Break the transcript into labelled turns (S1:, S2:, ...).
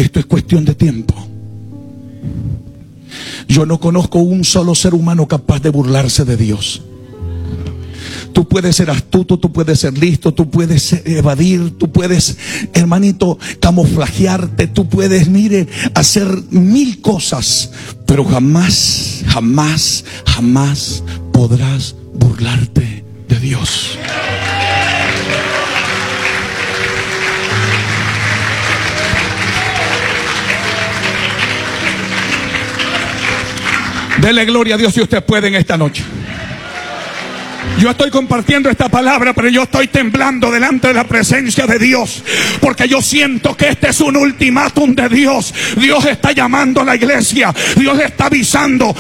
S1: Esto es cuestión de tiempo. Yo no conozco un solo ser humano capaz de burlarse de Dios. Tú puedes ser astuto, tú puedes ser listo, tú puedes evadir, tú puedes, hermanito, camuflajearte, tú puedes, mire, hacer 1000 cosas, pero jamás, jamás, jamás podrás burlarte de Dios. Dele gloria a Dios si usted puede en esta noche. Yo estoy compartiendo esta palabra, pero yo estoy temblando delante de la presencia de Dios, porque yo siento que este es un ultimátum de Dios. Dios está llamando a la iglesia, Dios está avisando